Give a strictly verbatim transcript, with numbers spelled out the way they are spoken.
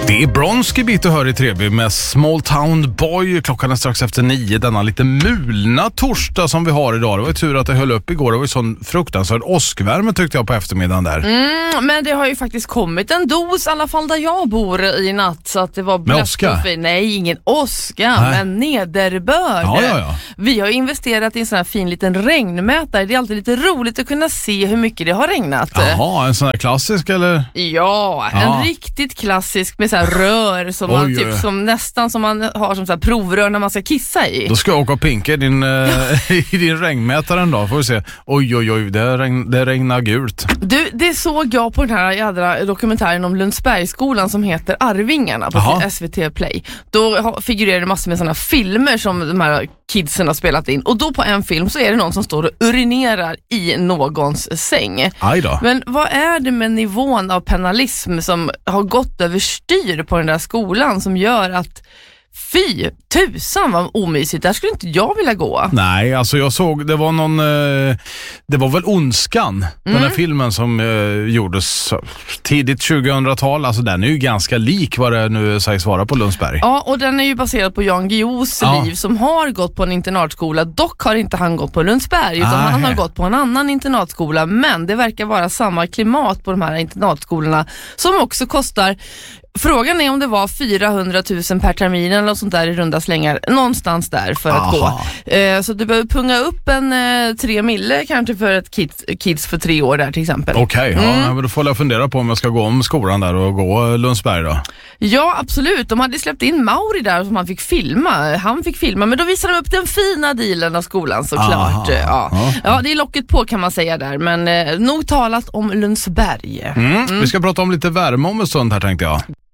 Det är Bronski bit och hör i Treby med Small Town Boy. Klockan är strax efter nio, denna lite mulna torsdag som vi har idag. Det var ju tur att det höll upp igår. Det var ju sån fruktansvärd åskvärme tyckte jag på eftermiddagen där. Mm, men det har ju faktiskt kommit en dos, i alla fall där jag bor i natt. Så att det var med åska? Nej, ingen åska, Nej. men nederbörd. Ja, ja, ja. Vi har investerat i en sån här fin liten regnmätare. Det är alltid lite roligt att kunna se hur mycket det har regnat. Jaha, en sån här klassisk eller? Ja, en Ja. riktigt klassisk med så här rör som, man, Oj, typ, oj, oj. som nästan som man har som så här provrör när man ska kissa i. Då ska jag åka och pinka i din, eh, i din regnmätare en dag, får vi se. Oj, oj, oj, det, regn, det regnar gult. Du, det såg jag på den här jädra dokumentären om Lundsbergsskolan som heter Arvingarna på Aha. S V T Play. Då har- figurerar det massor med sådana filmer som de här kidsen har spelat in. Och då på en film så är det någon som står och urinerar i någons säng. Aj då. Men vad är det med nivån av penalism som har gått över styr på den där skolan som gör att fy tusan vad omysigt, där skulle inte jag vilja gå. Nej, alltså jag såg, det var någon, eh, det var väl Ondskan, mm. den här filmen som eh, gjordes tidigt tjugohundratal, alltså den är ju ganska lik vad det nu sägs vara på Lundsberg. Ja, och den är ju baserad på Jan Guillous Ja. liv som har gått på en internatskola. Dock har inte han gått på Lundsberg utan Ah, han har he. gått på en annan internatskola, men det verkar vara samma klimat på de här internatskolorna som också kostar. Frågan är om det var fyrahundratusen per termin eller något sånt där i runda slängar. Någonstans där för att Aha. gå. Eh, så du behöver punga upp en eh, tre mille kanske för ett kids, kids för tre år där till exempel. Okej, okay, Mm. ja, men då får jag fundera på om jag ska gå om skolan där och gå Lundsberg då. Ja, absolut. De hade släppt in Mauri där som han fick filma. Han fick filma, men då visade de upp den fina dealen av skolan såklart. Aha. Ja. Ja. ja, det är locket på kan man säga där. Men eh, nog talat om Lundsberg. Mm. Mm. Vi ska prata om lite värme om en stund här tänkte jag.